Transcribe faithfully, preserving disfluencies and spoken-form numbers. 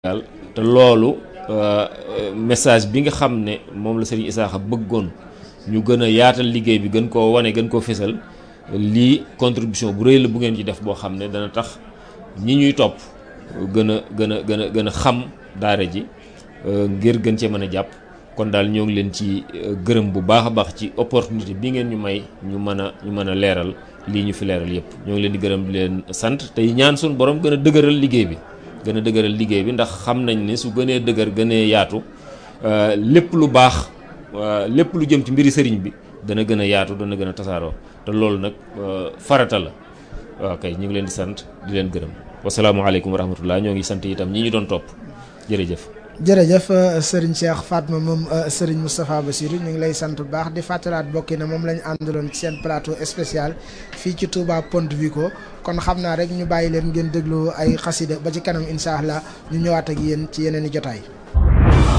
te loolu message bi nga xam ne moom la Serigne Isaaxa bëggoon ñu gën a yaatal liggéey bi gën koo wane gën koo fésal lii contribution bu rëy la bu ngeen ci def boo xam ne dana tax ñi ñuy topp gën a gën a gën a gën a xam daara ji ngir gën cee mën a jàpp kon daal ñoo ngi leen ci gërëm bu baax a baax ci opportunité bi ngeen ñu may ñu mën a ñu mën a leeral lii ñu fi leeral yépp ñoo ngi leen di gërëm di leen sant tey ñaan suñu borom gën a dëgëral liggéey bi gën a dëgëral liggéey bi ndax xam nañ ne su gënee dëgër gënee yaatu lépp lu baax lépp lu jëm ci mbiri sëriñ bi dana gën a yaatu dana gën a tasaaroo te loolu nag farata la waaw kay ñu ngi leen di sant di leen gërëm wasalaamaaleykum wa rahmatullah ñoo ngi sant itam ñi ñu doon topp jërëjëf. jërëjëf Serigne Cheikh Fatma moom Serigne Moustapha Bassirou ñu ngi lay sant bu baax di fàttalaat bokki na moom la ñu àndaloon ci seen plateau spécial fii ci Touba Ponte Vico kon xam naa rek ñu bàyyi leen ngeen déglu ay xasida ba ci kanam incha allah ñu ñëwaat ak yéen ci yeneen i jotaay.